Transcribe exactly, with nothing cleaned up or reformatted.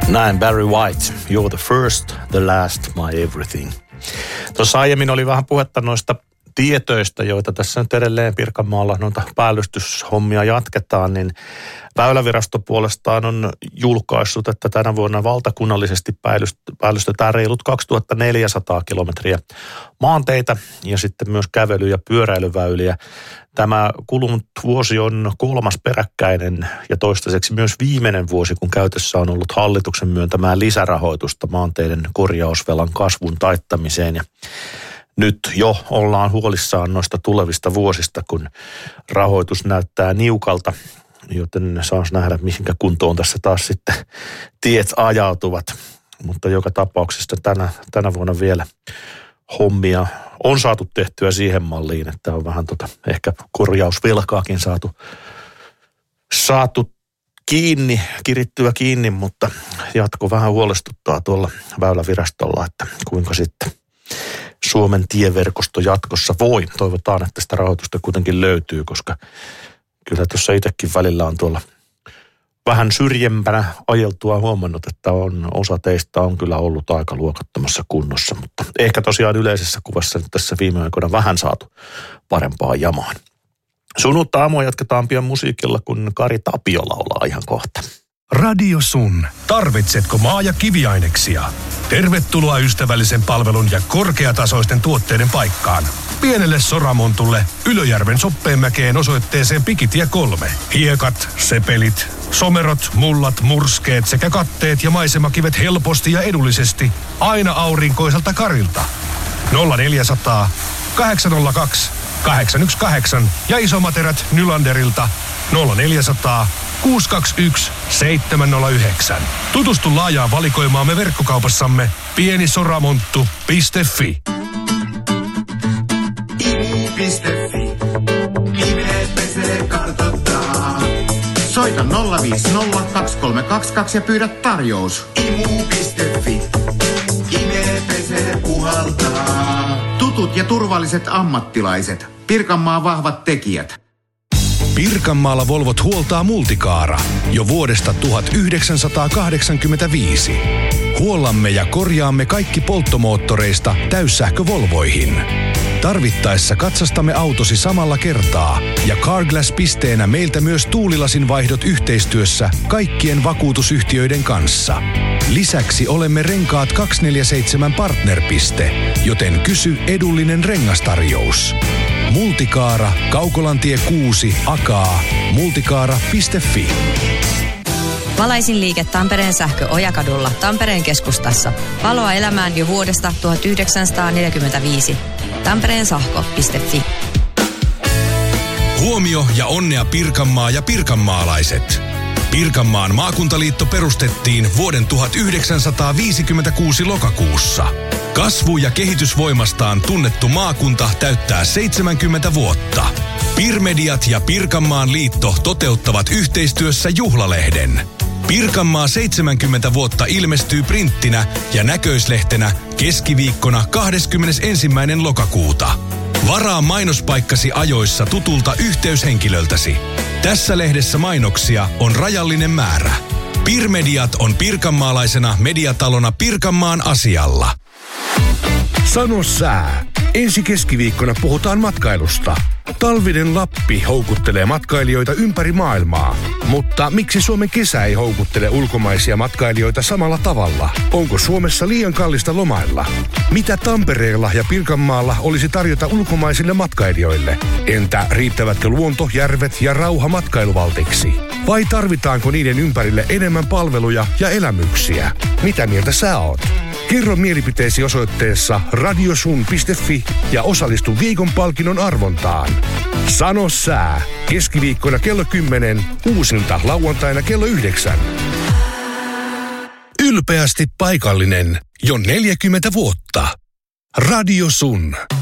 Näin Barry White, You're the first, the last, my everything. Tuossa aiemmin oli vähän puhetta noista tietöistä, joita tässä nyt edelleen Pirkanmaalla noita päällystyshommia jatketaan, niin Väylävirasto puolestaan on julkaissut, että tänä vuonna valtakunnallisesti päällystetään reilut kaksituhattaneljäsataa kilometriä maanteitä ja sitten myös kävely- ja pyöräilyväyliä. Tämä kulunut vuosi on kolmas peräkkäinen ja toistaiseksi myös viimeinen vuosi, kun käytössä on ollut hallituksen myöntämää lisärahoitusta maanteiden korjausvelan kasvun taittamiseen. Ja nyt jo ollaan huolissaan noista tulevista vuosista, kun rahoitus näyttää niukalta, joten saas nähdä, mihinkä kuntoon tässä taas sitten tiet ajautuvat. Mutta joka tapauksessa tänä, tänä vuonna vielä hommia on saatu tehtyä siihen malliin, että on vähän tota ehkä korjausvelkaakin saatu, saatu kiinni, kirittyä kiinni, mutta jatko vähän huolestuttaa tuolla Väylävirastolla, että kuinka sitten Suomen tieverkosto jatkossa voi. Toivotaan, että sitä rahoitusta kuitenkin löytyy, koska kyllä tuossa itsekin välillä on tuolla vähän syrjempänä ajeltua huomannut, että on, osa teistä on kyllä ollut aika luokattomassa kunnossa, mutta ehkä tosiaan yleisessä kuvassa nyt tässä viime aikoina vähän saatu parempaa jamaan. Sunnuntai aamua jatketaan pian musiikilla, kun Kari Tapio laulaa ihan kohta. Radio Sun. Tarvitsetko maa- ja kiviaineksia? Tervetuloa ystävällisen palvelun ja korkeatasoisten tuotteiden paikkaan. Pienelle Soramontulle Ylöjärven Soppeenmäkeen osoitteeseen Pikitie kolme. Hiekat, sepelit, somerot, mullat, murskeet sekä katteet ja maisemakivet helposti ja edullisesti aina aurinkoiselta Karilta. nolla neljäsataa, kahdeksan nolla kaksi, kahdeksan yksi kahdeksan ja isomaterät Nylanderilta nolla neljäsataa, kuusi kaksi yksi, seitsemän nolla yhdeksän. Tutustu laajaan valikoimaamme verkkokaupassamme pienisoramonttu piste fi. imu piste fi. Nimet pesee kartoittaa. Soita nolla viisi nolla, kaksi kolme kaksi kaksi ja pyydä tarjous. imu piste fi. Ime pesee puhaltaa. Tutut ja turvalliset ammattilaiset. Pirkanmaan vahvat tekijät. Pirkanmaalla Volvot huoltaa Multicaara jo vuodesta tuhatyhdeksänsataakahdeksankymmentäviisi. Huollamme ja korjaamme kaikki polttomoottoreista täyssähkövolvoihin. Tarvittaessa katsastamme autosi samalla kertaa ja Carglass-pisteenä meiltä myös tuulilasin vaihdot yhteistyössä kaikkien vakuutusyhtiöiden kanssa. Lisäksi olemme Renkaat kaksisataaneljäkymmentäseitsemän partnerpiste, joten kysy edullinen rengastarjous. Multicaara, Kaukolantie kuusi, Akaa, multicaara piste fi. Valaisin liike Tampereen sähkö Ojakadulla, Tampereen keskustassa. Valoa elämään jo vuodesta tuhatyhdeksänsataaneljäkymmentäviisi. Tampereen sähkö piste fi. Huomio ja onnea Pirkanmaa ja pirkanmaalaiset. Pirkanmaan maakuntaliitto perustettiin vuoden tuhatyhdeksänsataaviisikymmentäkuusi lokakuussa. Kasvu- ja kehitysvoimastaan tunnettu maakunta täyttää seitsemänkymmentä vuotta. Pirmediat ja Pirkanmaan liitto toteuttavat yhteistyössä juhlalehden. Pirkanmaa seitsemänkymmentä vuotta ilmestyy printtinä ja näköislehtenä keskiviikkona kahdeskymmenesensimmäinen lokakuuta. Varaa mainospaikkasi ajoissa tutulta yhteyshenkilöltäsi. Tässä lehdessä mainoksia on rajallinen määrä. Pirmediat on pirkanmaalaisena mediatalona Pirkanmaan asialla. Sano sää. Ensi keskiviikkona puhutaan matkailusta. Talvinen Lappi houkuttelee matkailijoita ympäri maailmaa. Mutta miksi Suomen kesä ei houkuttele ulkomaisia matkailijoita samalla tavalla? Onko Suomessa liian kallista lomailla? Mitä Tampereella ja Pirkanmaalla olisi tarjota ulkomaisille matkailijoille? Entä riittävätkö luonto, järvet ja rauha matkailuvaltiksi? Vai tarvitaanko niiden ympärille enemmän palveluja ja elämyksiä? Mitä mieltä sä oot? Kerro mielipiteesi osoitteessa radiosun piste fi ja osallistu viikon palkinnon arvontaan. Sano sää. Keskiviikkona kello kymmenen, uusinta lauantaina kello yhdeksän. Ylpeästi paikallinen jo neljäkymmentä vuotta. Radio Sun.